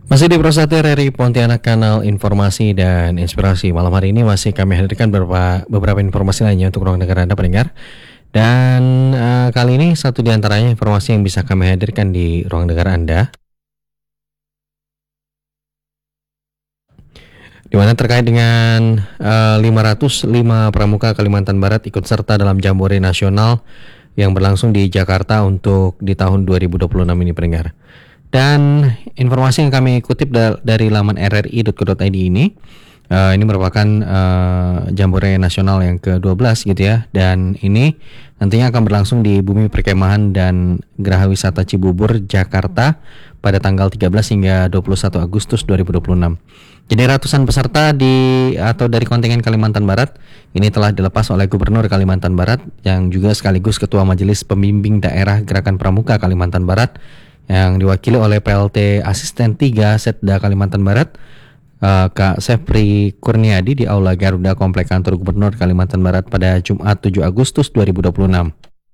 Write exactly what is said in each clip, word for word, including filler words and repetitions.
Masih di Pro satu R R I Pontianak, kanal informasi dan inspirasi. Malam hari ini masih kami hadirkan beberapa, beberapa informasi lainnya untuk ruang dengar Anda pendengar. Dan uh, kali ini satu di antaranya informasi yang bisa kami hadirkan di ruang dengar Anda, di mana terkait dengan uh, lima ratus lima pramuka Kalimantan Barat ikut serta dalam Jambore Nasional yang berlangsung di Jakarta untuk di tahun dua ribu dua puluh enam ini pendengar. Dan informasi yang kami kutip da- dari laman r r i dot co dot i d ini, uh, ini merupakan uh, Jambore Nasional yang ke dua belas gitu ya. Dan ini nantinya akan berlangsung di Bumi Perkemahan dan Geraha Wisata Cibubur, Jakarta pada tanggal tiga belas hingga dua puluh satu Agustus dua ribu dua puluh enam. Jadi ratusan peserta di atau dari kontingen Kalimantan Barat ini telah dilepas oleh Gubernur Kalimantan Barat yang juga sekaligus Ketua Majelis Pembimbing Daerah Gerakan Pramuka Kalimantan Barat, yang diwakili oleh P L T Asisten tiga Setda Kalimantan Barat, uh, Kak Sefri Kurniadi di Aula Garuda Komplek Kantor Gubernur Kalimantan Barat pada Jumat tujuh Agustus dua ribu dua puluh enam.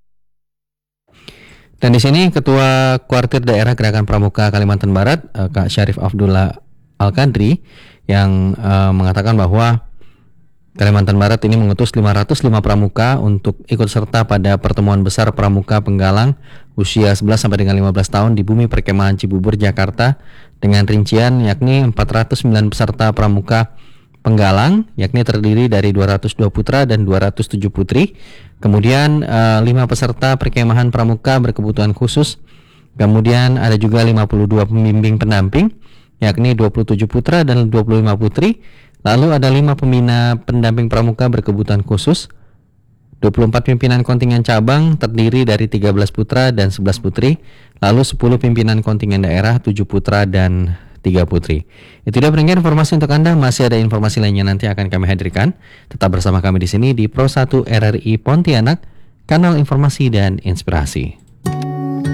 Dan di sini Ketua Kuartir Daerah Gerakan Pramuka Kalimantan Barat, uh, Kak Syarif Abdullah Al-Kadri, yang uh, mengatakan bahwa Kalimantan Barat ini mengutus lima ratus lima pramuka untuk ikut serta pada pertemuan besar pramuka penggalang usia sebelas sampai dengan lima belas tahun di Bumi Perkemahan Cibubur, Jakarta, dengan rincian yakni empat ratus sembilan peserta pramuka penggalang, yakni terdiri dari dua ratus dua putra dan dua ratus tujuh putri. Kemudian uh, lima peserta perkemahan pramuka berkebutuhan khusus. Kemudian ada juga lima puluh dua pembimbing pendamping, yakni dua puluh tujuh putra dan dua puluh lima putri. Lalu ada lima pembina pendamping pramuka berkebutuhan khusus, dua puluh empat pimpinan kontingen cabang terdiri dari tiga belas putra dan sebelas putri, lalu sepuluh pimpinan kontingen daerah, tujuh putra dan tiga putri. Itu dia pendengar informasi untuk Anda. Masih ada informasi lainnya nanti akan kami hadirkan. Tetap bersama kami di sini di Pro satu R R I Pontianak, kanal informasi dan inspirasi.